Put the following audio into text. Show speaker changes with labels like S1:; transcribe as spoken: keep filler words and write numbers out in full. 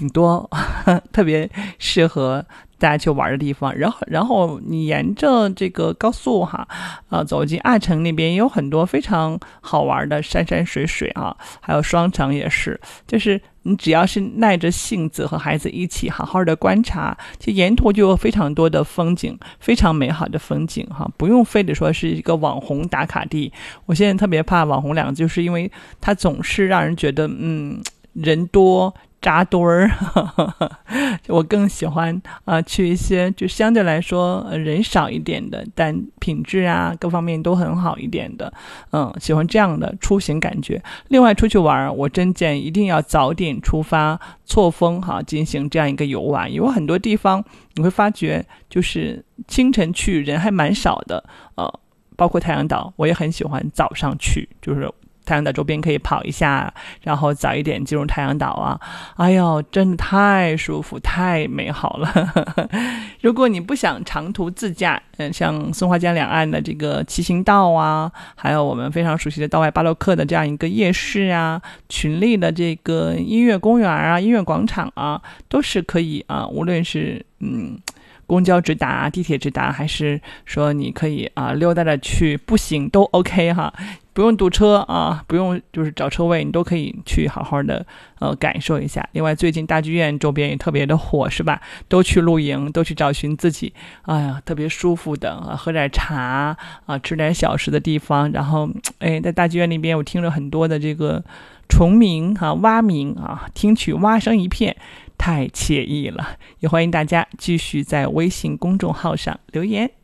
S1: 挺多特别适合大家去玩的地方。然后然后你沿着这个高速哈，呃，走进阿城那边也有很多非常好玩的山山水水啊，还有双城也是，就是你只要是耐着性子和孩子一起好好的观察，其实沿途就有非常多的风景，非常美好的风景哈，不用非得说是一个网红打卡地。我现在特别怕网红两个字，就是因为它总是让人觉得嗯人多扎堆儿，我更喜欢啊、呃、去一些就相对来说、呃、人少一点的，但品质啊各方面都很好一点的，嗯，喜欢这样的出行感觉。另外出去玩，我真建议一定要早点出发，错峰哈进行这样一个游玩。有很多地方你会发觉，就是清晨去人还蛮少的，呃，包括太阳岛，我也很喜欢早上去，就是太阳岛周边可以跑一下，然后早一点进入太阳岛啊，哎呦，真的太舒服，太美好了。如果你不想长途自驾，嗯，像松花江两岸的这个骑行道啊，还有我们非常熟悉的道外巴洛克的这样一个夜市啊，群力的这个音乐公园啊、音乐广场啊，都是可以啊，无论是嗯。公交直达、地铁直达，还是说你可以啊溜达着去步行都 OK 哈，不用堵车啊，不用就是找车位，你都可以去好好的呃感受一下。另外最近大剧院周边也特别的火是吧？都去露营，都去找寻自己哎呀特别舒服的啊，喝点茶啊，吃点小食的地方。然后哎，在大剧院那边我听了很多的这个虫鸣啊、蛙鸣啊，听取蛙声一片。太惬意了，也欢迎大家继续在微信公众号上留言。